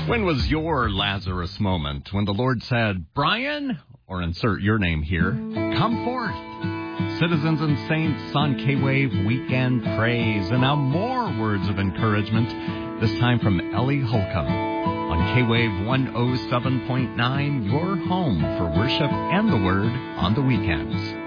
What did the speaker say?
When was your Lazarus moment? When the Lord said, Brian, or insert your name here, come forth. Citizens and Saints on K-Wave Weekend Praise. And now more words of encouragement, this time from Ellie Holcomb on K-Wave 107.9, your home for worship and the Word on the weekends.